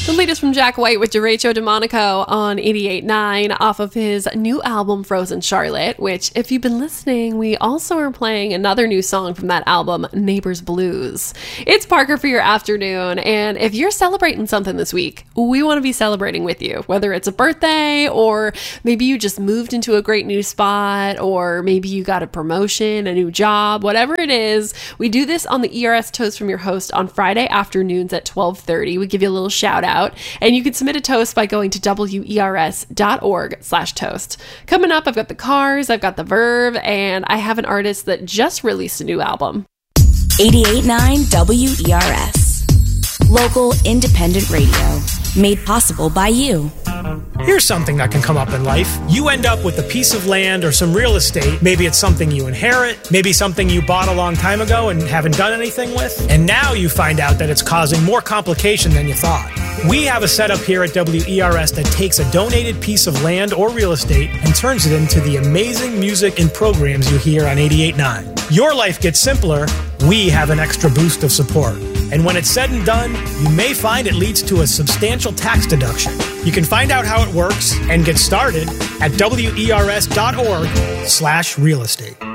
The latest from Jack White with Derecho DeMonico on 88.9 off of his new album Frozen Charlotte, which, if you've been listening, we also are playing another new song from that album, Neighbors Blues. It's Parker for your afternoon, and if you're celebrating something this week, we want to be celebrating with you, whether it's a birthday or maybe you just moved into a great new spot, or maybe you got a promotion, a new job, whatever it is. We do this on the ERS Toast from Your Host on Friday afternoons at 12:30. We give you a little shout out. And you can submit a toast by going to wers.org/toast. Coming up, I've got the Cars, I've got the Verve, and I have an artist that just released a new album. 88.9 WERS. Local independent radio. Made possible by you. Here's something that can come up in life. You end up with a piece of land or some real estate. Maybe it's something you inherit, maybe something you bought a long time ago and haven't done anything with. And now you find out that it's causing more complication than you thought. We have a setup here at WERS that takes a donated piece of land or real estate and turns it into the amazing music and programs you hear on 88.9. Your life gets simpler. We have an extra boost of support. And when it's said and done, you may find it leads to a substantial tax deduction. You can find out how it works and get started at wers.org/real estate.